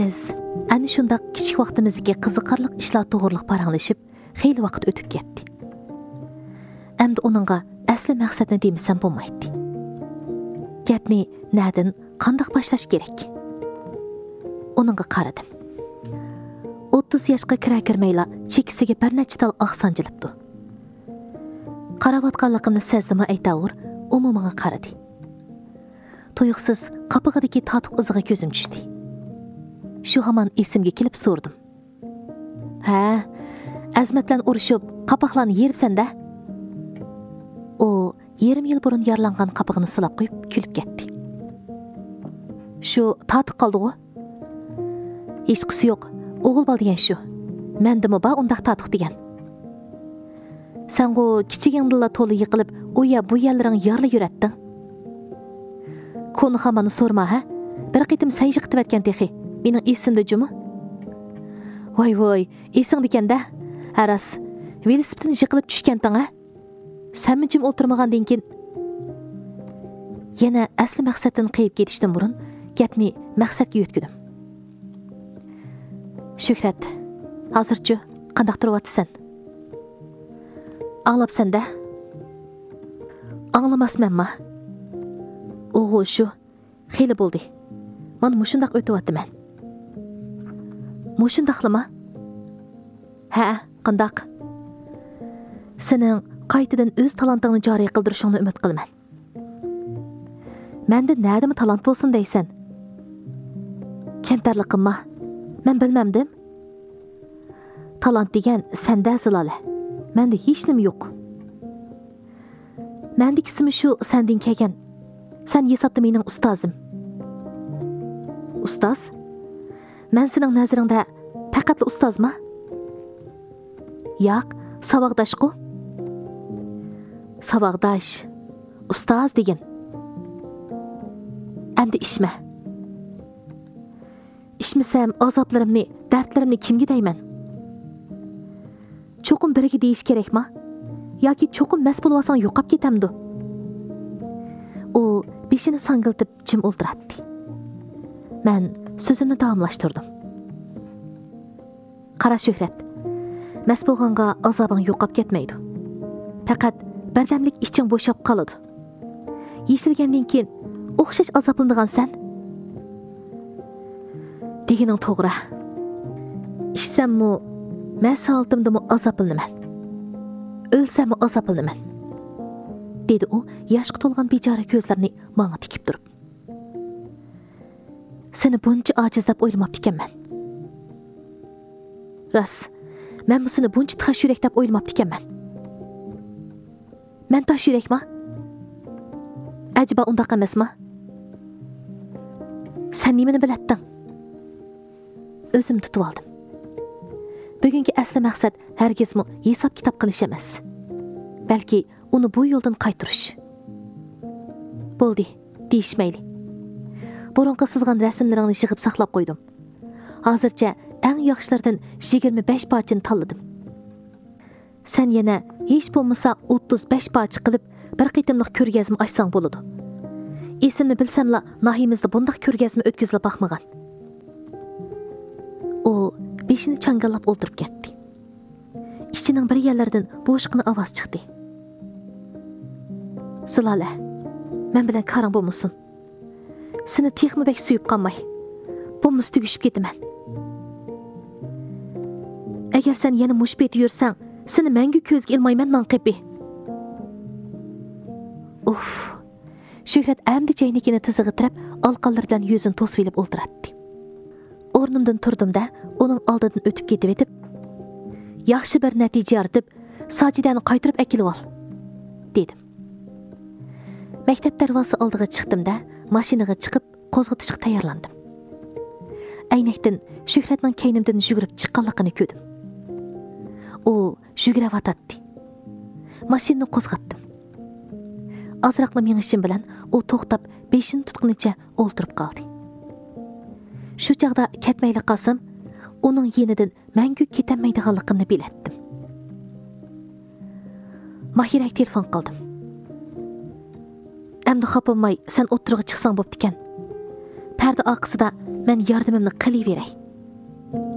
Biz ana shundaq kichik vaqtimizdagi qiziqarli ishlar to'g'riliq paranglashib, xeyli vaqt o'tib ketdi. Endi onunğa asli maqsadni demisam bo'lmaydi. Gapni nadin qandoq boshlash kerak? Onunğa qaradim. 30 yoshga kira-kirmayla chekisiga bir necha tal oq sanjilibdi. Qaravatqanligimni sezdimi aytavur, u menga qaradi. Tuyuqsiz qapig'idagi totiq iziga ko'zim tushdi. Shu hamon esimga kelib so'rdim. Ha, Azmat bilan urushib, qapoqlarni yeribsan-da? O, 20 yil burun yaralangan qapig'ini silab qo'yib, kulib ketdi. Shu totiq qoldi-ku? Hech qisi yo'q. O'g'il bol degan shu. Mendimi ba undaq totiq degan. Sen o kichigingdilla to'li yiqilib, u ya bu yerlaring yorli yuratding. Konu hamani sorma, ha? Bir qitim sen yiqitib etgan texi. Mening esimda jumi? Voy, esing dekanda. Aras, velosipedni yiqilib tushganding, ha? Sen jim o'tirmagandan keyin yana asli maqsaddan qayib ketishdan burun gapni maqsadga yo'tkidim. Shuhrat, hozirchi qandoq turyapsan? Anglabsan-da? Anglamasmanmi? O'g'il shu, xeyli bo'ldi. Mana mushundaq o'tyapman. Mushundaqlimi? Ha, qandoq? Sening qaytadan o'z talantingni joriy qildirishingni umid qilaman. Menda nadimi talant bo'lsin deysan? Kamtarligimmi? Men bilmamdim. Talant degan senda zilola. Menda hech nima yo'q. Mendikisimi shu sendin kelgan. Sen yesatda mening ustozim. Ustoz? Men sening nazaringda faqatli ustozmi? Yo'q, saboqdosh-ku. Saboqdosh, ustoz degan. Endi ishma. İşmisem azaplarımni, dertlerimni kimga deyman? Cho'qim biriga deyish kerakmi? Yoki cho'qim mas bo'lsang yo'qab ketamdi? U beshini sangiltib jim o'ltiradi. Men so'zimni davomlashtirdim. Qara Shuhrat, mas bo'lganga azobing yo'qab ketmaydi. Faqat birdamlik iching bo'shab qoladi. Yeshilgandan keyin o'xshash azoblanadigan sen. Degining to'g'ri. İşsammi, men saltimdimi azoblanaman. O'lsammi azoblanaman. Dedi u yoshga to'lgan bechora ko'zlarini menga tikib turib. Seni buncha ojiz deb o'ylamabdi ekanman. Ras, men seni buncha tosh yurak deb o'ylamabdi ekanman. Men tosh yurakmi? Ajiba undaq emasmi? Sen nimani bilatding? Özüm tutib oldim. Bugungi asli maqsad hargizmi hisob kitob qilish emas. Balki uni bu yo'ldan qaytarish. Bo'ldi, deyishmayli. Burunqa sızgan rasmlaringni yig'ib saqlab qo'ydim. Hozircha eng yaxshilardan 25 parchani tanladim. Sen yana hech bo'lmasa 35 parcha qilib bir qitimliq ko'rgazma ochsang bo'ladi. Esimni bilsamla nahimizda bundaq ko'rgazma o'tkazilib baxmagan. O beshini changallab o'ltirib ketdi. İçining bir yerlaridan bo'shqina ovoz chiqdi. Zilola, men bilan qaring bo'lmasin. Seni texmi bek suyib qolmay, bo'lmas tugishib ketaman. Agar sen yana mushbet yursang, seni mangu ko'zga ilmayman nanqibi. Uf. Shuhrat amdi jaynikini tizig'itirib, alqonlar bilan yuzini to'svilib o'ltiradi. O'rnimdan turdim-da, uning oldidan o'tib ketib etib, yaxshi bir natija yaratib, Sajidani qaytirib akilib ol, dedim. Maktab darvozasi oldiga chiqdim-da, mashinaga chiqib, qo'zg'atishga tayyorlandim. Aynakdan Shuhratning kaynimdan yugurib chiqqanligini ko'rdim. U yuguravatadi. Mashinani qo'zg'atdim. Azroqla mengishim bilan u to'xtab, beshini tutqunicha o'ltirib qoldi. Shu chaqda ketmayli qolsam, uning yenidan mangu ketanmaydiganligimni bilatdim. Mahiraga telefon qildim. Endi xopolmay, sen o'tirg'i chiqsang bo'pti ekan. Parda orqasida men yordamimni qilaveray.